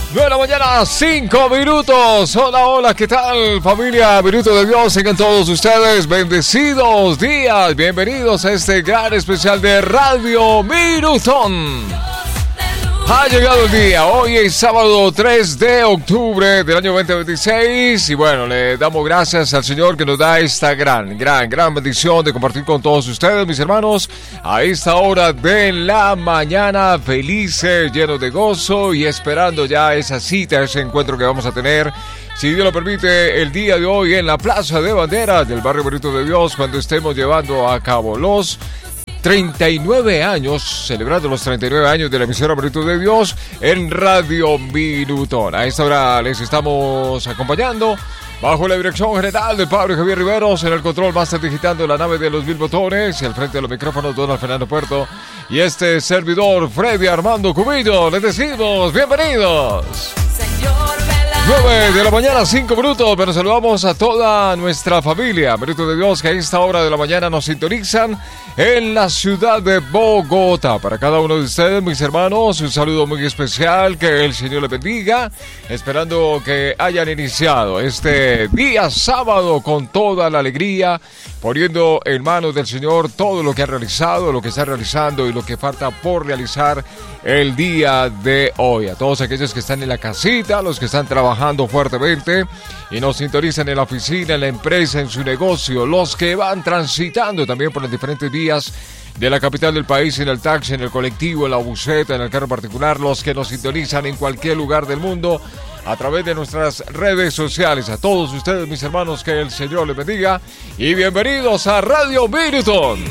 9 de la mañana, 5 minutos. Hola, hola, ¿qué tal, familia? Minuto de Dios, tengan todos ustedes bendecidos días. Bienvenidos a este gran especial de Radio Minutón. Ha llegado el día, hoy es sábado 3 de octubre del año 2026 y bueno, le damos gracias al Señor que nos da esta gran bendición de compartir con todos ustedes, mis hermanos, a esta hora de la mañana, felices, llenos de gozo y esperando ya esa cita, ese encuentro que vamos a tener, si Dios lo permite, el día de hoy en la Plaza de Banderas del barrio Minuto de Dios, cuando estemos llevando a cabo los 39 años, celebrando los 39 años de la emisora Minuto de Dios en Radio Minutón. A esta hora les estamos acompañando bajo la dirección general del padre Javier Riveros, en el control master digitando la nave de los 1000 botones y al frente de los micrófonos Donald Fernando Puerto y este servidor Freddy Armando Cubillo. Les decimos bienvenidos. 9 de la mañana, 5 minutos, pero saludamos a toda nuestra familia, Minuto de Dios, que a esta hora de la mañana nos sintonizan en la ciudad de Bogotá. Para cada uno de ustedes, mis hermanos, un saludo muy especial, que el Señor les bendiga, esperando que hayan iniciado este día sábado con toda la alegría, poniendo en manos del Señor todo lo que ha realizado, lo que está realizando y lo que falta por realizar el día de hoy. A todos aquellos que están en la casita, los que están trabajando fuertemente y nos sintonizan en la oficina, en la empresa, en su negocio, los que van transitando también por las diferentes vías de la capital del país, en el taxi, en el colectivo, en la buseta, en el carro particular, los que nos sintonizan en cualquier lugar del mundo a través de nuestras redes sociales. A todos ustedes, mis hermanos, que el Señor les bendiga y bienvenidos a Radio Minutón.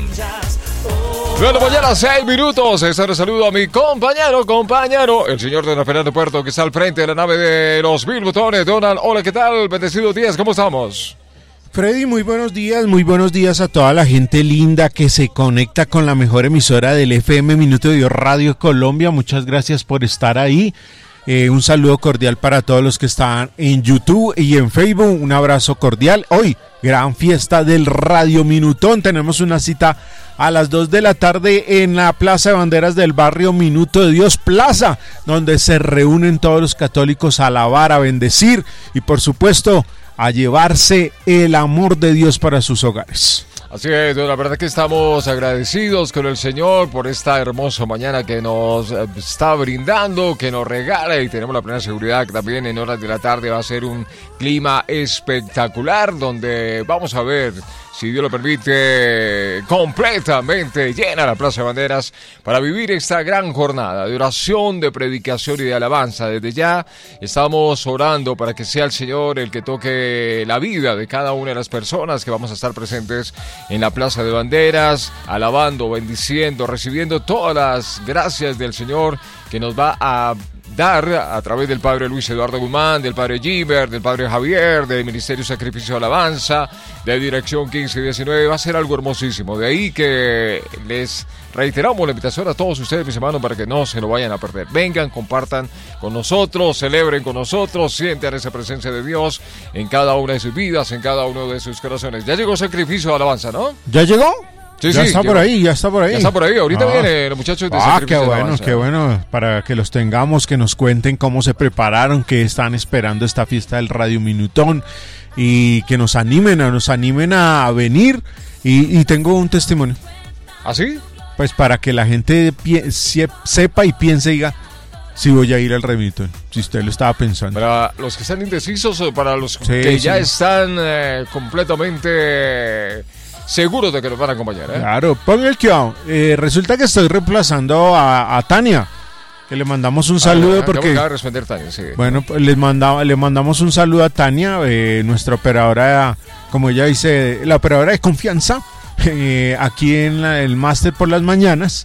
9 de la mañana, 6 minutos. Este saludo a mi compañero, el señor Donald Fernando Puerto, que está al frente de la nave de los 1000 botones. Donald, hola, ¿qué tal? Bendecidos días, ¿cómo estamos? Freddy, muy buenos días a toda la gente linda que se conecta con la mejor emisora del FM Minuto de Dios Radio Colombia. Muchas gracias por estar ahí. Un saludo cordial para todos los que están en YouTube y en Facebook. Un abrazo cordial. Hoy, gran fiesta del Radio Minutón. Tenemos una cita a las 2 de la tarde en la Plaza de Banderas del barrio Minuto de Dios Plaza, donde se reúnen todos los católicos a alabar, a bendecir y por supuesto a llevarse el amor de Dios para sus hogares. Así es, la verdad que estamos agradecidos con el Señor por esta hermosa mañana que nos está brindando, que nos regala y tenemos la plena seguridad que también en horas de la tarde va a ser un clima espectacular donde vamos a ver, si Dios lo permite, completamente llena la Plaza de Banderas para vivir esta gran jornada de oración, de predicación y de alabanza. Desde ya estamos orando para que sea el Señor el que toque la vida de cada una de las personas que vamos a estar presentes en la Plaza de Banderas, alabando, bendiciendo, recibiendo todas las gracias del Señor que nos va a dar a través del Padre Luis Eduardo Guzmán, del Padre Gilbert, del Padre Javier, del Ministerio Sacrificio de Alabanza, de Dirección 1519, va a ser algo hermosísimo. De ahí que les reiteramos la invitación a todos ustedes, mis hermanos, para que no se lo vayan a perder. Vengan, compartan con nosotros, celebren con nosotros, sientan esa presencia de Dios en cada una de sus vidas, en cada uno de sus corazones. Ya llegó Sacrificio de Alabanza, ¿no? ¿Ya llegó? Sí, ya está por ahí. Ya está por ahí. Ahorita vienen los muchachos de Sacrificio de Alabanza. Qué bueno, para que los tengamos, que nos cuenten cómo se prepararon, que están esperando esta fiesta del Radio Minutón y que nos animen a venir. Y tengo un testimonio. ¿Ah, sí? Pues para que la gente sepa y piense y diga, sí voy a ir al Radio Minutón, si usted lo estaba pensando. Para los que están indecisos o para los que ya están completamente seguros de que nos van a acompañar, ¿eh? Claro, ponga el que resulta que estoy reemplazando a Tania, que le mandamos un saludo porque acaba de responder Tania, sí. Bueno, pues le mandamos un saludo a Tania, nuestra operadora, como ella dice, la operadora de confianza, aquí en el máster por las mañanas.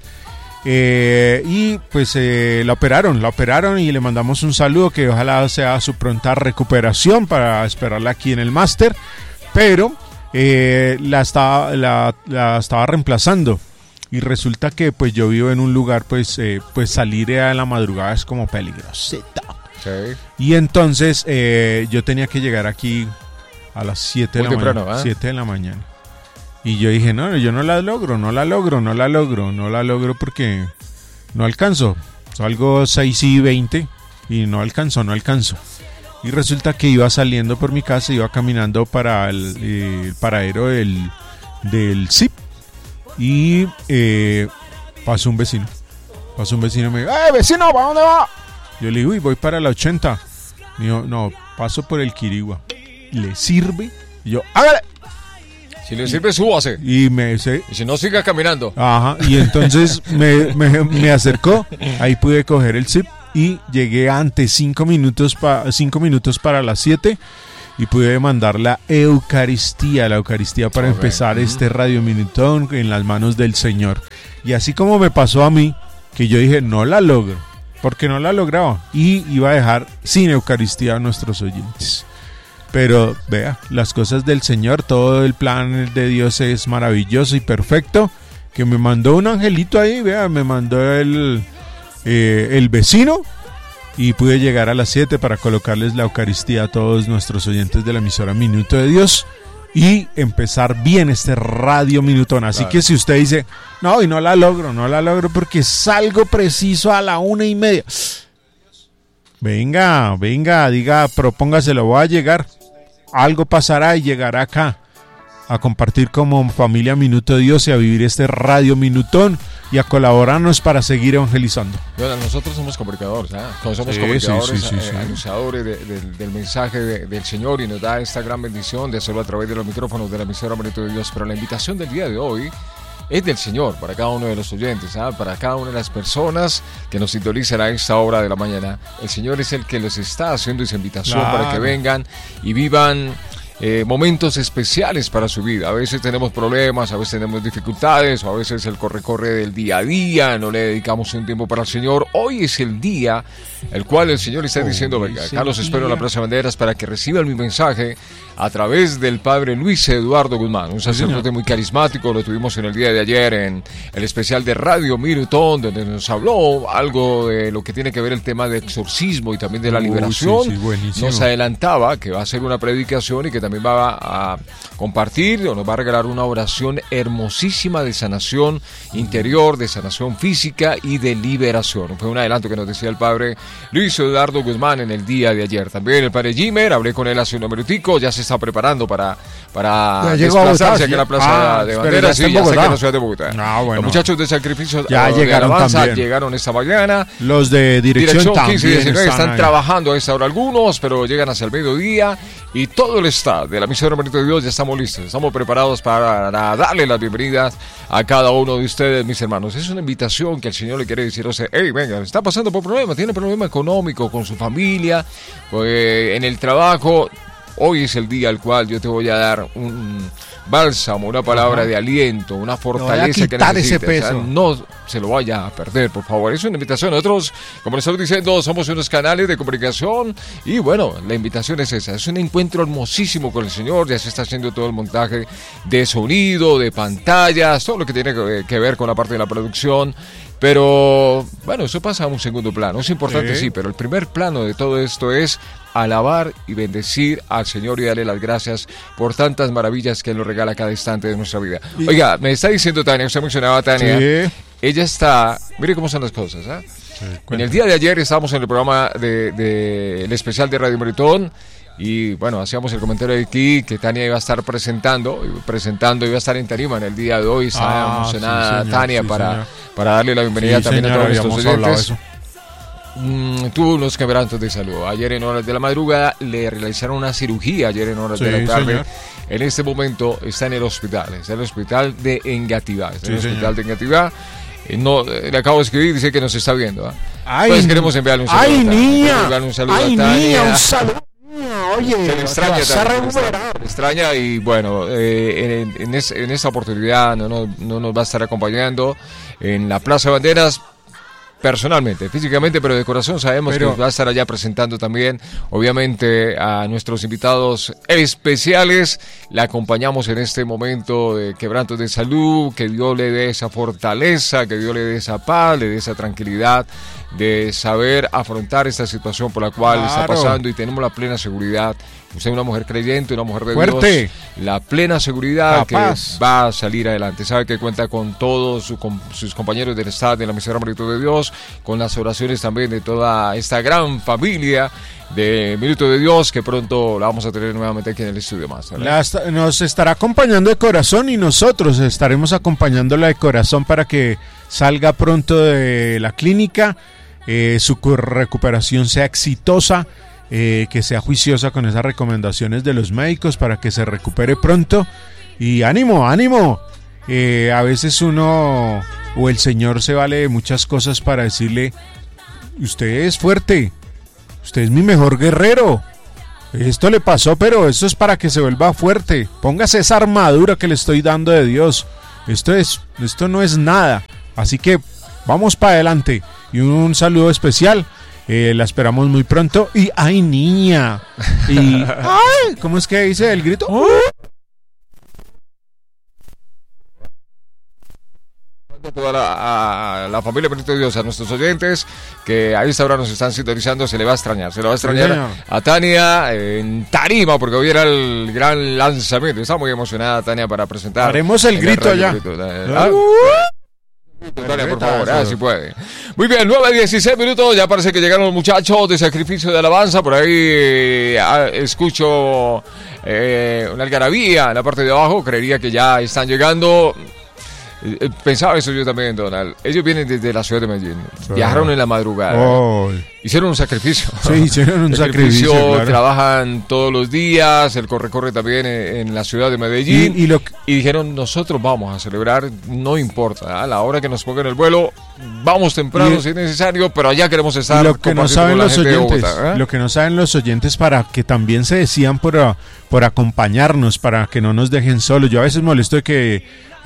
Y pues la operaron y le mandamos un saludo, que ojalá sea su pronta recuperación para esperarla aquí en el máster, pero la estaba reemplazando y resulta que pues yo vivo en un lugar pues salir a la madrugada es como peligrosita. Sí. Y entonces yo tenía que llegar aquí a las 7 de la mañana, 7 de la mañana. Y yo dije, no, yo no la logro porque no alcanzo. Salgo 6:20 y no alcanzó. Y resulta que iba saliendo por mi casa, iba caminando para el paradero del SIP y pasó un vecino y me dijo, vecino, ¿para dónde va? Yo le digo, uy, voy para la 80. Me dijo, no, paso por el Quirigua. ¿Le sirve? Y yo, hágale. Si le sirve, súbase. Y me dice, y si no, siga caminando. Ajá, y entonces me acercó, ahí pude coger el zip y llegué antes 5 minutos para las 7 y pude mandar la Eucaristía para empezar este Radio Minutón en las manos del Señor. Y así como me pasó a mí, que yo dije, no la logro, porque no la lograba y iba a dejar sin Eucaristía a nuestros oyentes. Pero vea, las cosas del Señor, todo el plan de Dios es maravilloso y perfecto, que me mandó un angelito ahí, vea, me mandó el vecino y pude llegar a las 7 para colocarles la Eucaristía a todos nuestros oyentes de la emisora Minuto de Dios y empezar bien este Radio Minutón. Así claro. Que si usted dice, no, y no la logro porque salgo preciso a la 1:30. Venga, diga, propóngaselo, voy a llegar. Algo pasará y llegará acá a compartir como familia Minuto de Dios y a vivir este Radio Minutón y a colaborarnos para seguir evangelizando. Bueno, nosotros somos comunicadores, somos comunicadores, anunciadores del mensaje del Señor, y nos da esta gran bendición de hacerlo a través de los micrófonos de la emisora Minuto de Dios. Pero la invitación del día de hoy es del Señor para cada uno de los oyentes, para cada una de las personas que nos sintonizan a esta hora de la mañana. El Señor es el que les está haciendo esa invitación para que vengan y vivan momentos especiales para su vida. A veces tenemos problemas, a veces tenemos dificultades, o a veces el corre del día a día, no le dedicamos un tiempo para el Señor. Hoy es el día el cual el Señor está diciendo, venga, acá los espero en la Plaza Banderas para que reciban mi mensaje a través del padre Luis Eduardo Guzmán, un sacerdote muy carismático. Lo tuvimos en el día de ayer en el especial de Radio Minutón, donde nos habló algo de lo que tiene que ver el tema de exorcismo y también de la liberación. Nos adelantaba que va a ser una predicación y que también va a compartir o nos va a regalar una oración hermosísima de sanación interior, de sanación física y de liberación. Fue un adelanto que nos decía el padre Luis Eduardo Guzmán en el día de ayer. También el padre Jimmer, hablé con él hace un minutico, ya se está preparando para desplazarse aquí a la Plaza de Banderas. Sí, ya está aquí en la ciudad de Bogotá. Bueno. Los muchachos de Sacrificio ya llegaron Alabanza también. Llegaron esta mañana. Los de Dirección 15 y 19 están ahí trabajando a esta hora algunos, pero llegan hacia el mediodía. Y todo el staff de la emisora Minuto de Dios ya estamos listos, estamos preparados para darle las bienvenidas a cada uno de ustedes, mis hermanos. Es una invitación que el Señor le quiere decir, hey, venga, está pasando por problemas, tiene problema económico con su familia, en el trabajo. Hoy es el día al cual yo te voy a dar un bálsamo, una palabra de aliento, una fortaleza que necesitas. Ese peso. No se lo vaya a perder, por favor. Es una invitación. Nosotros, como les estoy diciendo, somos unos canales de comunicación y bueno, la invitación es esa. Es un encuentro hermosísimo con el Señor. Ya se está haciendo todo el montaje de sonido, de pantallas, todo lo que tiene que ver con la parte de la producción. Pero bueno, eso pasa a un segundo plano. Es importante, sí, pero el primer plano de todo esto es alabar y bendecir al Señor y darle las gracias por tantas maravillas que Él nos regala cada instante de nuestra vida. Oiga, me está diciendo Tania, usted mencionaba a Tania, ella está, mire cómo son las cosas, en el día de ayer estábamos en el programa el especial de Radio Minutón. Y bueno, hacíamos el comentario aquí que Tania iba a estar presentando, iba a estar en tarima en el día de hoy. Está emocionada, sí, señor, Tania, para darle la bienvenida también a todos nuestros oyentes. Tuvo unos quebrantos de salud. Ayer en horas de la madrugada le realizaron una cirugía, ayer en horas de la tarde. Señor. En este momento está en el hospital, de Engativá. No, le acabo de escribir, dice que nos está viendo. Pues queremos enviarle un saludo. ¡Ay, un saludo a Tania. Niña, un saludo! Oye, se le extraña y bueno, en esta oportunidad no nos va a estar acompañando en la Plaza de Banderas personalmente, físicamente, pero de corazón sabemos que va a estar allá presentando también, obviamente, a nuestros invitados especiales. La acompañamos en este momento de quebrantos de salud, que Dios le dé esa fortaleza, que Dios le dé esa paz, le dé esa tranquilidad de saber afrontar esta situación por la cual está Claro. pasando, y tenemos la plena seguridad. Usted es una mujer creyente, una mujer de Fuerte. Dios, la plena seguridad Capaz. que va a salir adelante. Sabe que cuenta con todos sus compañeros del staff de la Emisora Minuto de Dios, con las oraciones también de toda esta gran familia de Minuto de Dios, que pronto la vamos a tener nuevamente aquí en el estudio más. Nos estará acompañando de corazón y nosotros estaremos acompañándola de corazón para que salga pronto de la clínica, su recuperación sea exitosa, que sea juiciosa con esas recomendaciones de los médicos para que se recupere pronto. Y ánimo, ánimo. A veces uno o el Señor se vale de muchas cosas para decirle: usted es fuerte, usted es mi mejor guerrero. Esto le pasó, pero esto es para que se vuelva fuerte. Póngase esa armadura que le estoy dando de Dios. Esto no es nada. Así que vamos para adelante. Y un saludo especial. La esperamos muy pronto. Y ¡ay, niña! Y ¡ay! ¿Cómo es que dice el grito? A toda la familia Minuto de Dios, a nuestros oyentes que a esta hora nos están sintonizando, se le va a extrañar a Tania en tarima, porque hoy era el gran lanzamiento. Está muy emocionada Tania para presentar. Haremos el grito allá. Tania, por favor, si puede. Muy bien, 9:16 minutos, ya parece que llegaron los muchachos de Sacrificio de Alabanza. Por ahí escucho una algarabía en la parte de abajo, creería que ya están llegando. Pensaba eso yo también, Donald. Ellos vienen desde la ciudad de Medellín. Viajaron en la madrugada. Hicieron un sacrificio. Sí, hicieron un sacrificio, claro. Trabajan todos los días. El corre también en la ciudad de Medellín. Y dijeron: nosotros vamos a celebrar, no importa. A la hora que nos pongan el vuelo, vamos temprano si es necesario, pero allá queremos estar. Lo que no saben los oyentes, lo que no saben los oyentes, para que también se decían por acompañarnos, para que no nos dejen solos. Yo a veces molesto de que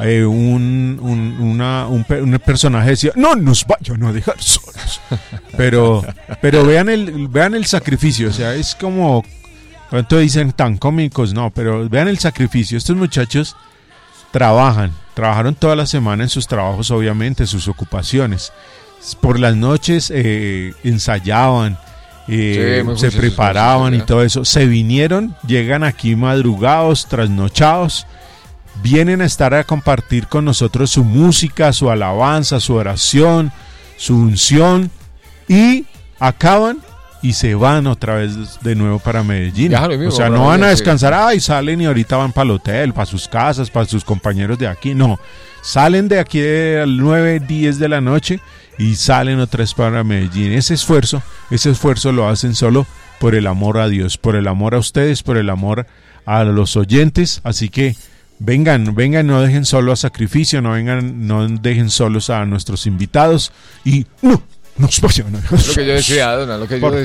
un personaje decía: no nos vayan a dejar solos. Pero vean el sacrificio. O sea, es como, ¿cuánto dicen tan cómicos? No, pero vean el sacrificio. Estos muchachos trabajaron toda la semana en sus trabajos, obviamente, sus ocupaciones. Por las noches ensayaban, se preparaban y todo eso. Se vinieron, llegan aquí madrugados, trasnochados. Vienen a estar a compartir con nosotros su música, su alabanza, su oración, su unción, y acaban y se van otra vez de nuevo para Medellín. O sea, no van a descansar, y salen y ahorita van para el hotel, para sus casas, para sus compañeros de aquí. No, salen de aquí a las 9, 10 de la noche y salen otra vez para Medellín. Ese esfuerzo lo hacen solo por el amor a Dios, por el amor a ustedes, por el amor a los oyentes. Así que vengan, no dejen solo a Sacrificio, no dejen solos a nuestros invitados y no nos vayan a dejar solos. Lo que yo decía, Dona,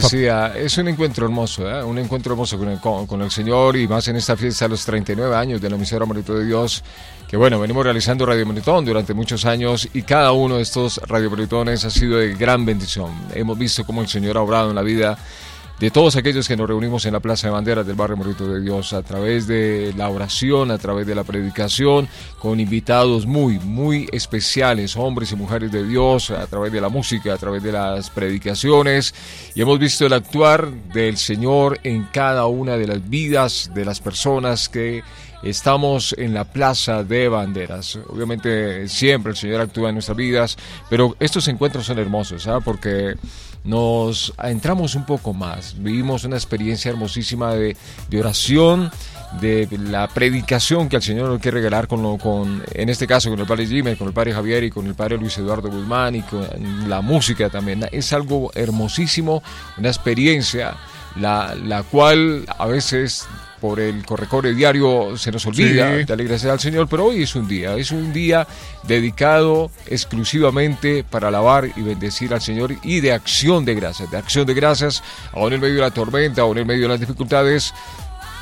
es un encuentro hermoso, un encuentro hermoso con el Señor, y más en esta fiesta de los 39 años de la emisora Minuto de Dios, que bueno, venimos realizando Radio Maratón durante muchos años, y cada uno de estos Radio Maratones ha sido de gran bendición. Hemos visto cómo el Señor ha obrado en la vida de todos aquellos que nos reunimos en la Plaza de Banderas del barrio Minuto de Dios, a través de la oración, a través de la predicación, con invitados muy, muy especiales, hombres y mujeres de Dios, a través de la música, a través de las predicaciones, y hemos visto el actuar del Señor en cada una de las vidas de las personas que estamos en la Plaza de Banderas. Obviamente siempre el Señor actúa en nuestras vidas, pero estos encuentros son hermosos, porque nos adentramos un poco más, vivimos una experiencia hermosísima de oración, de la predicación que el Señor nos quiere regalar en este caso con el Padre Jimmy, con el Padre Javier y con el Padre Luis Eduardo Guzmán, y con la música también. Es algo hermosísimo, una experiencia la cual a veces por el corre diario se nos olvida de agradecer al Señor, pero hoy es un día dedicado exclusivamente para alabar y bendecir al Señor, y de acción de gracias, aún en medio de la tormenta, aún en medio de las dificultades.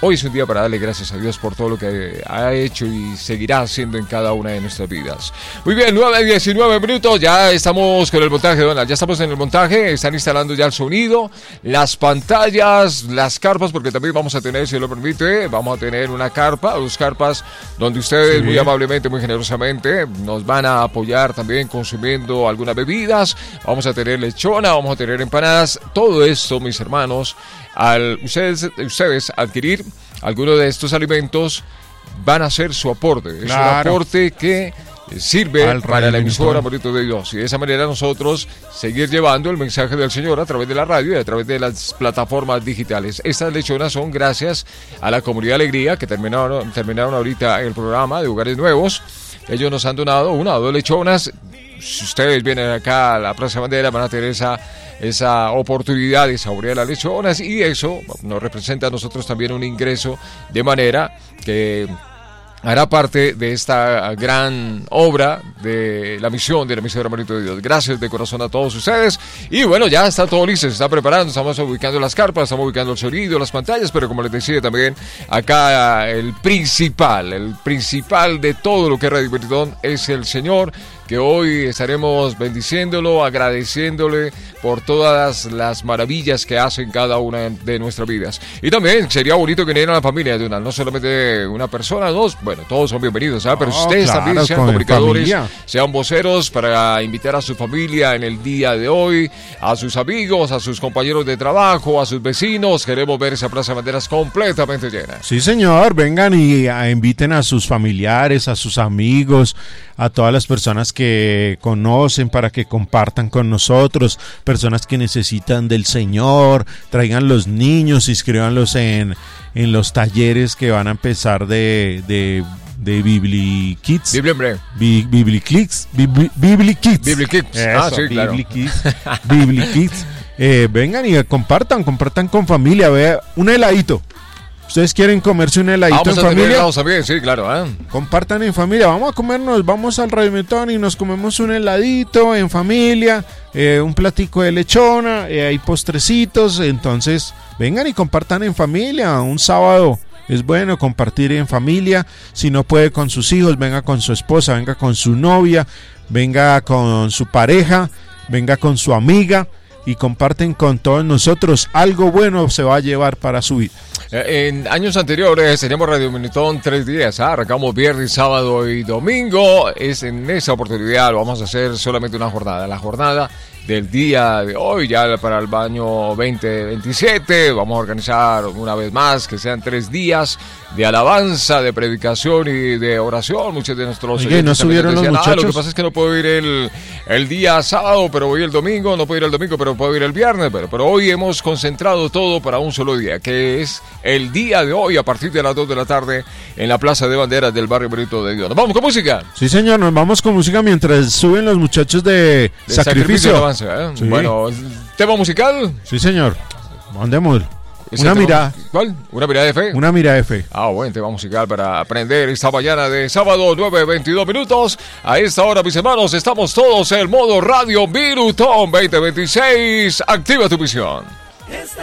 Hoy es un día para darle gracias a Dios por todo lo que ha hecho y seguirá haciendo en cada una de nuestras vidas. Muy bien, 9:19 minutos, ya estamos con el montaje, Donald, ya estamos en el montaje, están instalando ya el sonido, las pantallas, las carpas, porque también vamos a tener, si lo permite, vamos a tener una carpa, 2 carpas, donde ustedes muy amablemente, muy generosamente, nos van a apoyar también consumiendo algunas bebidas, vamos a tener lechona, vamos a tener empanadas, todo esto, mis hermanos, al ustedes adquirir alguno de estos alimentos van a hacer su aporte. Es un aporte que sirve para la emisora Amorito de Dios, y de esa manera nosotros seguir llevando el mensaje del Señor a través de la radio y a través de las plataformas digitales. Estas lechonas son gracias a la Comunidad Alegría, que terminaron ahorita el programa de Hogares Nuevos. Ellos nos han donado 1 o 2 lechonas. Si ustedes vienen acá a la Plaza Bandera, van a tener esa oportunidad de saborear las lechonas, y eso nos representa a nosotros también un ingreso, de manera que hará parte de esta gran obra de la misión de la emisora Amorito de Dios. Gracias de corazón a todos ustedes. Y bueno, ya está todo listo, se está preparando, estamos ubicando las carpas, estamos ubicando el sonido, las pantallas, pero como les decía también, acá el principal de todo lo que es Radio Meritón es el Señor, que hoy estaremos bendiciéndolo, agradeciéndole por todas las maravillas que hace en cada una de nuestras vidas. Y también sería bonito que vinieran a la familia de no solamente una persona, 2, bueno, todos son bienvenidos, ¿sabes? Pero ustedes también sean comunicadores, sean voceros para invitar a su familia en el día de hoy, a sus amigos, a sus compañeros de trabajo, a sus vecinos. Queremos ver esa Plaza de Banderas completamente llena. Sí, señor, vengan y inviten a sus familiares, a sus amigos, a todas las personas que conocen, para que compartan con nosotros, personas que necesitan del Señor. Traigan los niños, inscríbanlos en los talleres que van a empezar de Bibli Kids. Bibli Kids. Sí, claro. Bibli Kids. Vengan y compartan con familia. Vea, un heladito. ¿Ustedes quieren comerse un heladito en familia? Vamos a ver, sí, claro. Compartan en familia. Vamos al Radio Meritón y nos comemos un heladito en familia, un platico de lechona, hay postrecitos. Entonces, vengan y compartan en familia. Un sábado es bueno compartir en familia. Si no puede con sus hijos, venga con su esposa, venga con su novia, venga con su pareja, venga con su amiga, y comparten con todos nosotros. Algo bueno se va a llevar para su vida. En años anteriores teníamos Radio Meritón 3 días, arrancamos viernes, sábado y domingo. Es en esa oportunidad vamos a hacer solamente una jornada, la jornada del día de hoy, ya para el año 2027. Vamos a organizar una vez más que sean 3 días de alabanza, de predicación y de oración. Muchos de nuestros no subieron los muchachos. Lo que pasa es que no puedo ir el día sábado, pero voy el domingo. No puedo ir el domingo, pero puedo ir el viernes. Pero hoy hemos concentrado todo para un solo día, que es el día de hoy, a partir de las 2 de la tarde en la Plaza de Banderas del barrio Amorito de Dios. ¿Nos vamos con música? Sí, señor, nos vamos con música mientras suben los muchachos de sacrificio. Avance, sí. Bueno, ¿tema musical? Sí, señor, mandémoslo. Una mirada. ¿Cuál? ¿Una mirada de fe? Una mirada de fe. Buen tema musical para aprender esta mañana de sábado, 9:22 minutos. A esta hora, mis hermanos, estamos todos en modo Radio Meritón 2026. Activa tu visión.